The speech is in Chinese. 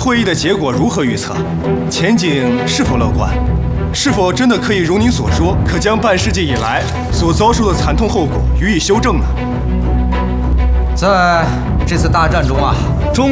会议的结果如何预测？前景是否乐观？是否真的可以如您所说，可将半世纪以来所遭受的惨痛后果予以修正呢？ 在这次大战中啊，